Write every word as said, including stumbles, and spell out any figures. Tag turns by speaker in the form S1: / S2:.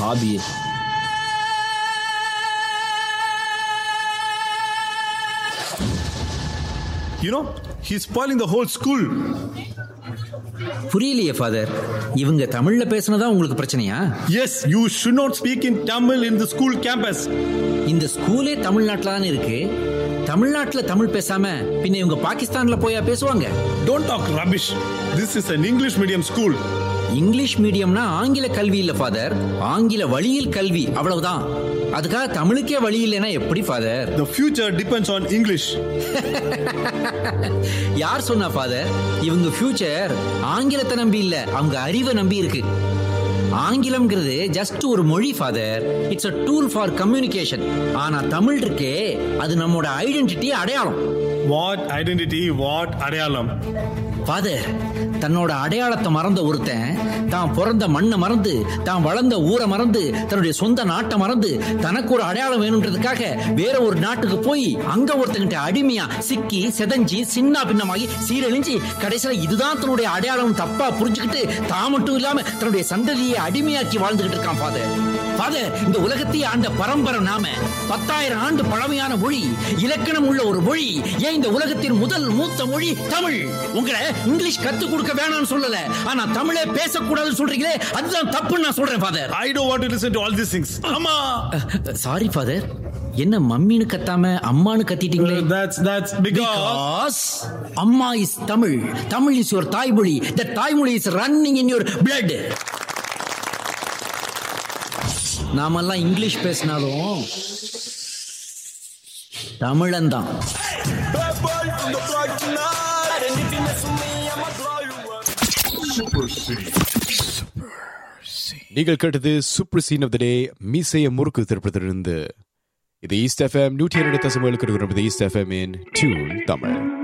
S1: Hobby.
S2: You know, he's spoiling the whole school.
S1: புரியலையே father, இவங்க தமிழ்ல பேசினதா உங்களுக்கு பிரச்சனையா?
S2: Yes, you should not speak in Tamil in the school campus.
S1: இந்த ஸ்கூலே தமிழ்நாட்டுல தான் இருக்கு. தமிழ்நாட்டுல தமிழ் பேசாம பின்ன இவங்க பாகிஸ்தான்ல போயா பேசுவாங்க?
S2: Don't talk rubbish. This is an English medium school.
S1: English மீடியம்னா ஆங்கில கல்வி இல்ல ஃபாதர், ஆங்கில வழியில் கல்வி, அவ்வளவுதான். அதுக்காக தமிழுக்கே வழி இல்லைன்னா எப்படி father?
S2: The future depends on English.
S1: யார் சொன்னா ஃபாதர்? இவங்க ஃபியூச்சர் ஆங்கிலத்தை நம்பி இல்ல, அவங்க அறிவை நம்பி இருக்கு. ஆங்கிலம்ங்கிறது ஜஸ்ட் ஒரு மொழி father, it's a tool for communication. ஆனா தமிழ் இருக்கே, அது நம்மோட ஐடென்டிட்டி, அடையாளம்.
S2: What identity? What அடையாளம்?
S1: ஃபாதர், தன்னோட அடையாளத்தை மறந்த ஒருத்தன் தான் பிறந்த மண்ணை மறந்து, தான் வளர்ந்த ஊரை மறந்து, தன்னுடைய சொந்த நாட்டை மறந்து, தனக்கு ஒரு அடையாளம் வேணும்ன்றதுக்காக வேற ஒரு நாட்டுக்கு போய் அங்க ஒருத்தங்கிட்ட அடிமையா சிக்கி செதஞ்சி சின்ன பின்னமாகி சீரழிஞ்சி கடைசியில இதுதான் தன்னுடைய அடையாளம் தப்பா புரிஞ்சுக்கிட்டு தான் மட்டும் இல்லாம தன்னுடைய சந்ததியை அடிமையாக்கி வாழ்ந்துகிட்டு இருக்கான் ஃபாதர். ஃபாதர், இந்த உலகத்தையே ஆண்ட பரம்பரை நாம, பத்தாயிரம் ஆண்டு பழமையான மொழி, இலக்கணம் உள்ள ஒரு மொழி, ஏன் இந்த உலகத்தின் முதல் மூத்த மொழி தமிழ். உங்களை இங்கிலீஷ் கத்து கொடுக்க வேணாம்னு சொல்லல, ஆனா தமிழே பேசக்கூடாதுன்னு சொல்றீங்களே, அதுதான் தப்புன்னு நான் சொல்றேன் father.
S2: I don't want to listen to all these things. அம்மா.
S1: சாரி ஃபாதர், என்ன மம்மின்னு கத்தாம அம்மான்னு கத்திட்டீங்களே?
S2: Uh, that's that's because
S1: அம்மா is Tamil, Tamil is your தாய்மொழி, the தாய்மொழி is running in your blood. நாமெல்லாம் இங்கிலீஷ் பேசினாலும் தமிழன்தான்.
S3: நீங்கள் கேட்டது சூப்பர் சீன் ஆஃப் த டே, மீசைய முறுக்கு திரைப்படத்திலிருந்து. இது ஈஸ்ட் எஃப்எம் நூற்றி இரண்டு தசம் ஏழு ஈஸ்ட் எஃப்எம் இன் டியூன் தமிழ்.